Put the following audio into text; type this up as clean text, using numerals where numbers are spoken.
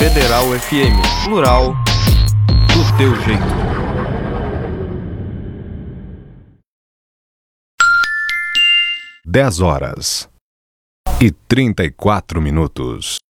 Federal FM, plural, do teu jeito. Dez horas e 34 minutos.